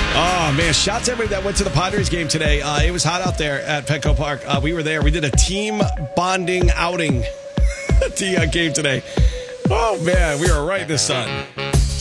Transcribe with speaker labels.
Speaker 1: Oh, man. Shout to everybody that went to the Padres game today. It was hot out there at Petco Park. We were there. We did a team bonding outing at the game today. Oh, man. We were right in the sun.